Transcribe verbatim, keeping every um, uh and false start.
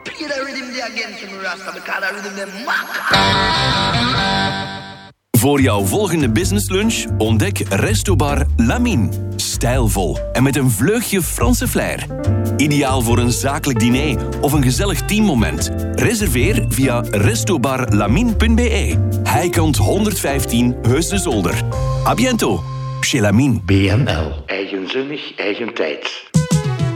play the rhythm there again to me, Rasta, because the rhythm them maca. Voor jouw volgende business lunch ontdek Restobar Lamine. Stijlvol en met een vleugje Franse flair. Ideaal voor een zakelijk diner of een gezellig teammoment. Reserveer via restobarlamine punt b e. Heikant honderdvijftien Heus de Zolder. A biento, chez Lamine. B N L. Eigenzinnig, eigen tijd.